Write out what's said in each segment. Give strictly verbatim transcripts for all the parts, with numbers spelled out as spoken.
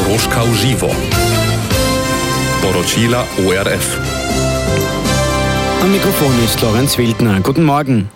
Horoška v živo. Poročila O R F. Am Mikrofon ist Lorenz Wildner. Guten Morgen.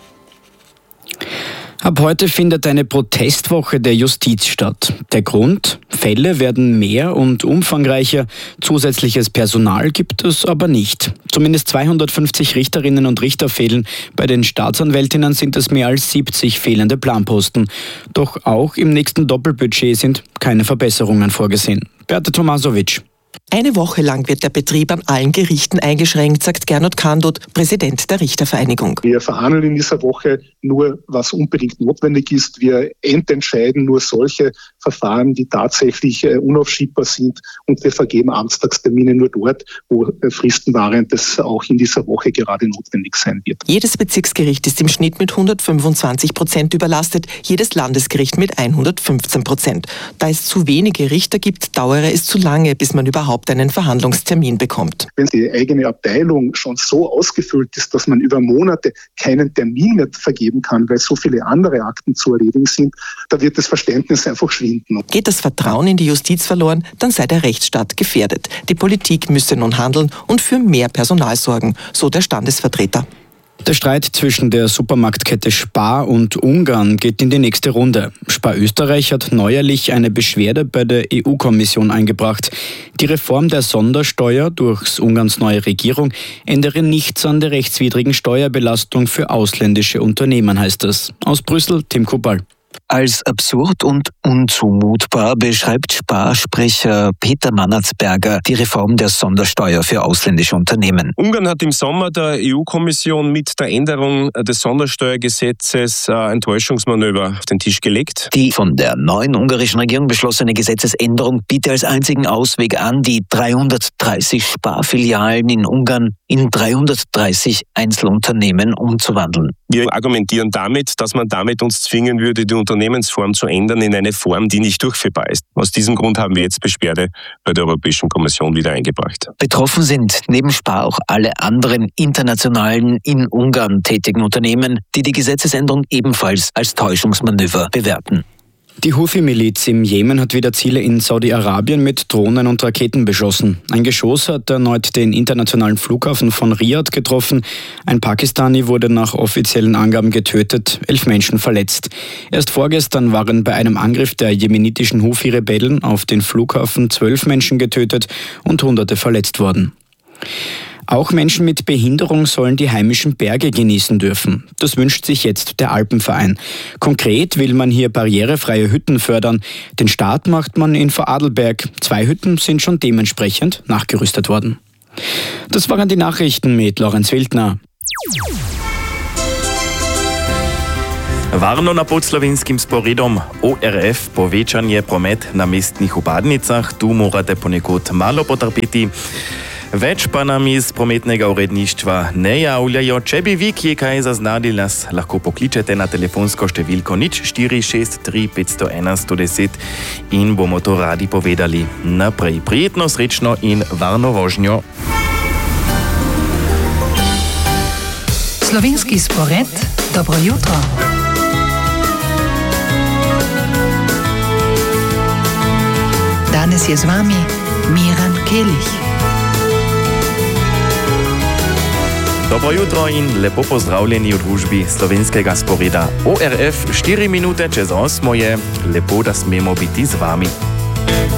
Ab heute findet eine Protestwoche der Justiz statt. Der Grund? Fälle werden mehr und umfangreicher. Zusätzliches Personal gibt es aber nicht. Zumindest zweihundertfünfzig Richterinnen und Richter fehlen. Bei den Staatsanwältinnen sind es mehr als siebzig fehlende Planposten. Doch auch im nächsten Doppelbudget sind keine Verbesserungen vorgesehen. Beate Tomasovic. Eine Woche lang wird der Betrieb an allen Gerichten eingeschränkt, sagt Gernot Kandot, Präsident der Richtervereinigung. Wir verhandeln in dieser Woche nur, was unbedingt notwendig ist. Wir ententscheiden nur solche Verfahren, die tatsächlich äh, unaufschiebbar sind. Und wir vergeben Amtstagstermine nur dort, wo äh, Fristenwahrendes auch in dieser Woche gerade notwendig sein wird. Jedes Bezirksgericht ist im Schnitt mit hundertfünfundzwanzig Prozent überlastet, jedes Landesgericht mit hundertfünfzehn Prozent. Da es zu wenige Richter gibt, dauere es zu lange, bis man überhaupt einen Verhandlungstermin bekommt. Wenn die eigene Abteilung schon so ausgefüllt ist, dass man über Monate keinen Termin mehr vergeben kann, weil so viele andere Akten zu erledigen sind, da wird das Verständnis einfach schwinden. Geht das Vertrauen in die Justiz verloren, dann sei der Rechtsstaat gefährdet. Die Politik müsse nun handeln und für mehr Personal sorgen, so der Standesvertreter. Der Streit zwischen der Supermarktkette Spar und Ungarn geht in die nächste Runde. Spar Österreich hat neuerlich eine Beschwerde bei der E U-Kommission eingebracht. Die Reform der Sondersteuer durch Ungarns neue Regierung ändere nichts an der rechtswidrigen Steuerbelastung für ausländische Unternehmen, heißt es. Aus Brüssel, Tim Kubal. Als absurd und unzumutbar beschreibt Spar-Sprecher Peter Mannertsberger die Reform der Sondersteuer für ausländische Unternehmen. Ungarn hat im Sommer der E U-Kommission mit der Änderung des Sondersteuergesetzes ein Täuschungsmanöver auf den Tisch gelegt. Die von der neuen ungarischen Regierung beschlossene Gesetzesänderung bietet als einzigen Ausweg an, die dreihundertdreißig Sparfilialen in Ungarn in dreihundertdreißig Einzelunternehmen umzuwandeln. Wir argumentieren damit, dass man damit uns zwingen würde, die Unternehmensform zu ändern in eine Form, die nicht durchführbar ist. Aus diesem Grund haben wir jetzt Beschwerde bei der Europäischen Kommission wieder eingebracht. Betroffen sind neben Spar auch alle anderen internationalen in Ungarn tätigen Unternehmen, die die Gesetzesänderung ebenfalls als Täuschungsmanöver bewerten. Die Houthi-Miliz im Jemen hat wieder Ziele in Saudi-Arabien mit Drohnen und Raketen beschossen. Ein Geschoss hat erneut den internationalen Flughafen von Riyadh getroffen. Ein Pakistani wurde nach offiziellen Angaben getötet, elf Menschen verletzt. Erst vorgestern waren bei einem Angriff der jemenitischen Houthi-Rebellen auf den Flughafen zwölf Menschen getötet und Hunderte verletzt worden. Auch Menschen mit Behinderung sollen die heimischen Berge genießen dürfen. Das wünscht sich jetzt der Alpenverein. Konkret will man hier barrierefreie Hütten fördern. Den Start macht man in Vorarlberg. Zwei Hütten sind schon dementsprechend nachgerüstet worden. Das waren die Nachrichten mit Lorenz Wildner. Varno na podslovenským sporedom O R F povečanje promet na mestnih upadnicah tu morate ponekod malo potrpeti. Več pa nam iz prometnega uredništva ne javljajo. Če bi vi kje kaj zaznali, nas lahko pokličete na telefonsko številko nič štiri šest tri pet sto ena sto deset in bomo to radi povedali naprej. Prijetno, srečno in varno vožnjo. Slovenski spored, dobro jutro. Danes je z vami Miran Kelih. Dobro jutro in lepo pozdravljeni v družbi slovenskega sporeda O R F. štiri minute čez osmo je. Lepo, da smemo biti z vami.